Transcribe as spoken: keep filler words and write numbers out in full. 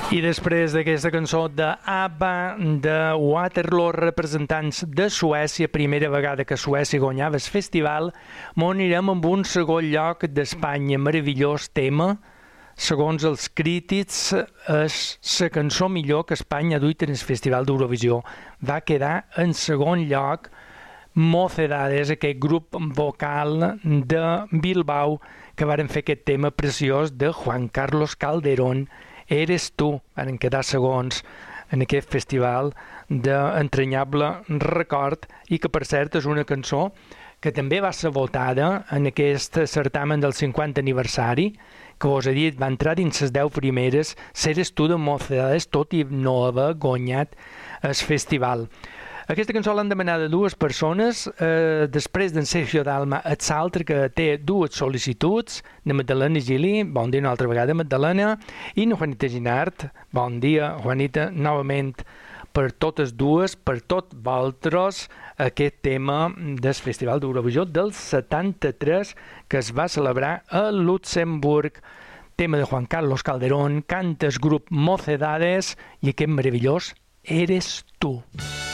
I després d'aquesta cançó de ABBA, de Waterloo, representants de Suècia, primera vegada que Suècia guanyava el festival, m'ho anirem amb un segon lloc d'Espanya, meravellós tema. Segons els crítics, és la cançó millor que Espanya ha duit en el Festival d'Eurovisió. Va quedar en segon lloc Mocedades, aquest grup vocal de Bilbao que varen fer aquest tema preciós de Juan Carlos Calderón, Eres tu, van quedar segons en aquest festival d'entranyable record i que, per cert, és una cançó que també va ser votada en aquest certamen del cinquanta aniversari, que us he dit, va entrar dins les deu primeres, Eres tu de Mocedades, tot i no haver guanyat el festival. Aquesta cançó l'han demanada dues persones, eh, després d'en Sergio Dalma, ets altre que té dues sol·licituds, de Magdalena Gili, bon dia una altra vegada, Magdalena, i na Juanita Ginart, bon dia, Juanita, novament per totes dues, per tot vosaltres, aquest tema del Festival d'Eurovisió del setanta-tres, que es va celebrar a Luxemburg, tema de Juan Carlos Calderón, canta el grup Mocedades i aquest meravellós Eres tu.